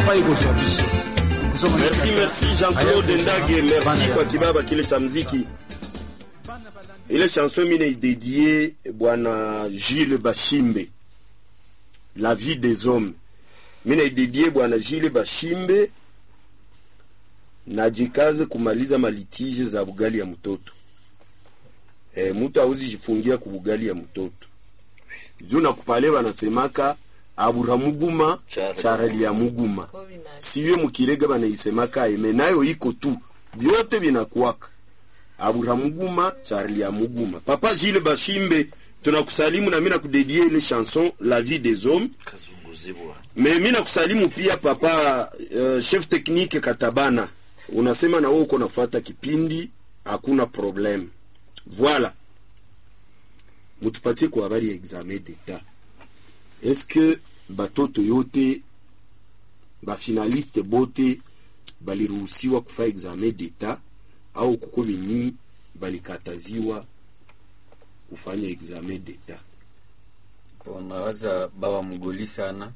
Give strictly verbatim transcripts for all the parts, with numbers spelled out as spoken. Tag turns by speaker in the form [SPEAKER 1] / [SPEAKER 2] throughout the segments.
[SPEAKER 1] Merci, merci Jean-Claude Ndage, merci kwa kibaba kile cha muziki. Ile chanson mine dédiée bwana Gilles Bashimbe, La vie des hommes. Mine dédiée bwana Gilles Bashimbe, najikaze kumaliza malitije za bugali ya mtoto. E, mutu hauzi jifungia ku bugali ya mtoto. Juna kupale wanasemaka Aburamuguma charali ya muguma. Siwe mukirega banaisemaka ime nayo iko tu. Byote binakuwaka. Aburamuguma charali ya muguma. Papa Gilles Bashimbe tunakusalimu na mimi nakudedie ile chanson La vie des hommes. Mais mimi nakusalimu pia papa uh, chef technique Katabana. Unasema na wewe uko nafuata kipindi hakuna problem. Voilà. Mutupatie kwa habari ya examen d'etat. Est-ce que batoto yote ba finaliste bote baliruhusiwa kufa examen d'etat au kuko bini balikataziwa kufanya examen d'etat?
[SPEAKER 2] Unawaza baba mgoli sana.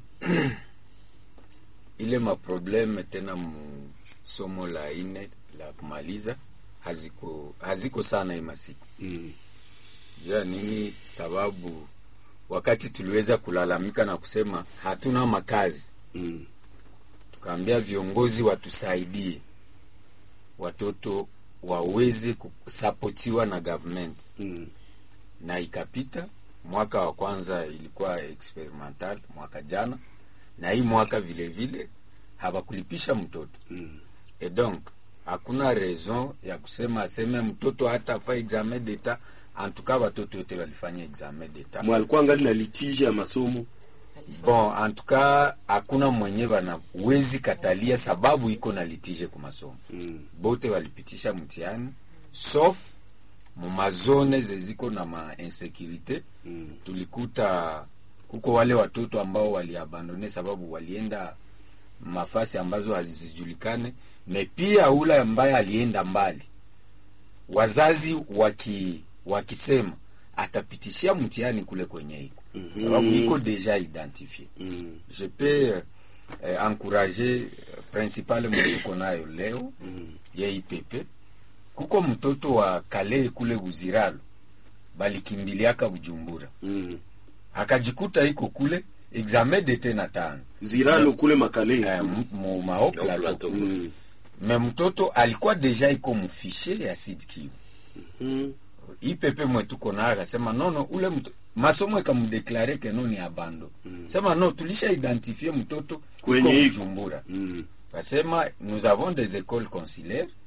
[SPEAKER 2] Ile ma probleme tena mu somo la ine la kumaliza haziko haziko sana imasiku. Mm. Ya nini sababu wakati tuliweza kulalamika na kusema hatuna makazi. Mm. Tukaambia viongozi watusaidie. Watoto waweze kusapotiwa na government. Mm. Na ikapita mwaka wa kwanza ilikuwa experimental mwaka jana na hii mwaka vile vile hawakulipisha mtoto. Mm. Et donc hakuna raison ya kusema aseme mtoto hata fa examen d'etat. En tout cas watoto wote walifanya examen d'etat.
[SPEAKER 1] Mwalikuwa ngali na litige ya masomo.
[SPEAKER 2] Bon, en tout cas hakuna mwenye bana wezi katalia sababu iko na litige kwa masomo. Mm. Bote walipitisha mtihani sauf mu mazone zeziko na ma insécurité. Mm. Tulikuta kuko wale watoto ambao waliabandone sababu walienda mafasi ambazo hazijulikane, na pia ule ambaye alienda mbali wazazi waki wakisema atapitishia mtihani kule kwenye iko. Mm -hmm. Sababu iko deja identifié. Mm -hmm. Je peux eh, encourager principal mtuko nayo leo. Mm -hmm. Ya I P P kuko mtoto wa Kale kule Buziralo balikimbiliaka Bujumbura. Mm -hmm. Akajikuta iko kule examen d'etat na tanza
[SPEAKER 1] Ziralo me, kule Makale
[SPEAKER 2] eh, mu mao plateau. Mm. Mais mtoto alikuwa deja iko mfiche ya Sud Kivu. Mhm. I P P mwetu kona akasema nono ule mto, masomo ikamdeklare ke no ni abando. Mm. Sema no tulisha identifier mtoto
[SPEAKER 1] kwenye
[SPEAKER 2] Bujumbura. Mm. Kasema nous avons des écoles consulaires